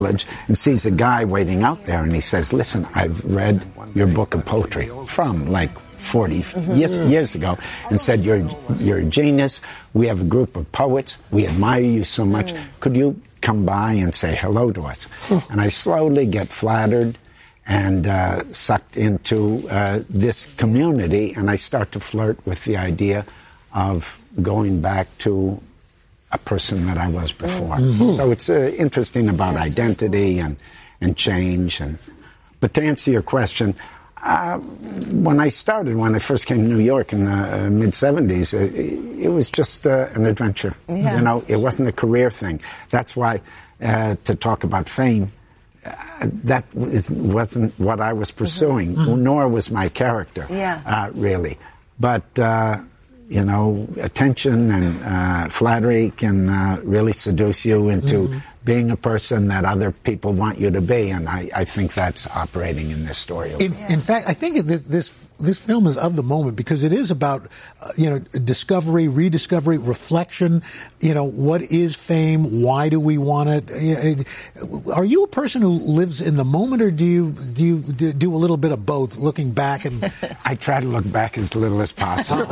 and sees a guy waiting out there, and he says, "Listen, I've read your book of poetry from like 40 years ago, and said you're a genius. We have a group of poets. We admire you so much. Could you come by and say hello to us?" And I slowly get flattered and sucked into this community, and I start to flirt with the idea of going back to a person that I was before. So it's interesting about identity and change. But to answer your question, when I first came to New York in the mid-'70s, it was just an adventure. Yeah. You know, it wasn't a career thing. That's why to talk about fame, that wasn't what I was pursuing, nor was my character, really. But you know, attention and flattery can really seduce you into being a person that other people want you to be, and I think that's operating in this story. In fact, I think this film is of the moment because it is about discovery, rediscovery, reflection. You know, what is fame? Why do we want it? Are you a person who lives in the moment, or do you do a little bit of both, looking back and? I try to look back as little as possible.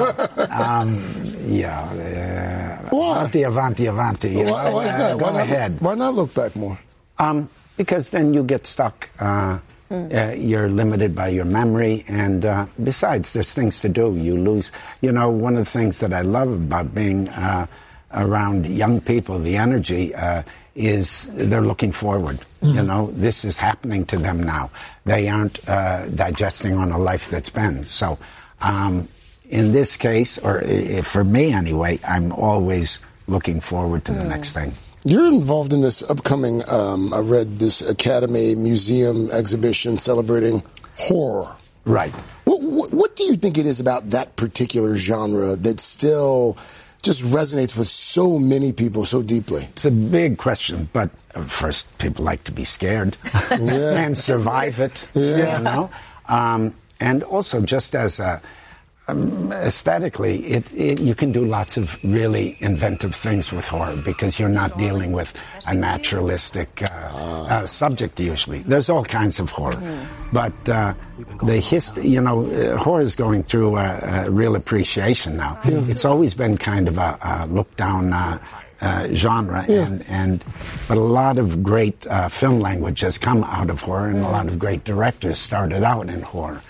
Avanti. Why is that? Go ahead. Why not look back more? Because then you get stuck. You're limited by your memory, and besides, there's things to do. You lose. You know, one of the things that I love about being around young people, the energy, is they're looking forward. You know, this is happening to them now. They aren't digesting on a life that's been. So, in this case, or for me anyway, I'm always looking forward to the next thing. You're involved in this upcoming, I read this Academy Museum exhibition celebrating horror. Right. What do you think it is about that particular genre that still just resonates with so many people so deeply? It's a big question, but first, people like to be scared and survive it, you know? And also, just as aesthetically, you can do lots of really inventive things with horror because you're not dealing with a naturalistic subject usually. There's all kinds of horror. But the history, horror is going through a real appreciation now. It's always been kind of a look-down genre, but a lot of great film language has come out of horror, and a lot of great directors started out in horror.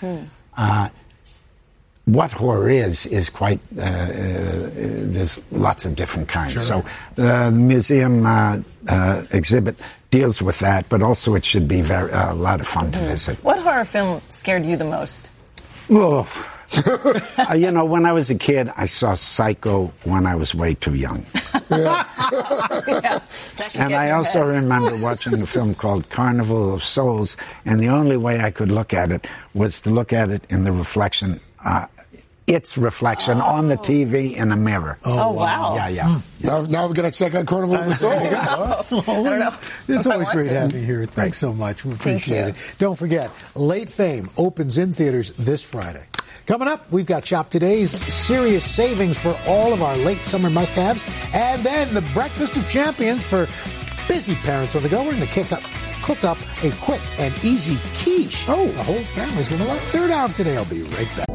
What horror is quite, there's lots of different kinds. Sure. So the museum exhibit deals with that, but also it should be a lot of fun to visit. What horror film scared you the most? Oh. When I was a kid, I saw Psycho when I was way too young. And I also remember watching a film called Carnival of Souls, and the only way I could look at it was to look at it in the reflection, its reflection on the TV in a mirror. Oh, wow. Yeah. Now we're going to check out Carnival of Souls. I don't know. It's always great having you here. Thanks so much. We appreciate it. Don't forget, Late Fame opens in theaters this Friday. Coming up, we've got Shop Today's serious savings for all of our late summer must-haves, and then the Breakfast of Champions for busy parents on the go. We're going to cook up a quick and easy quiche. The whole family's going to love. Third hour of today. I'll be right back.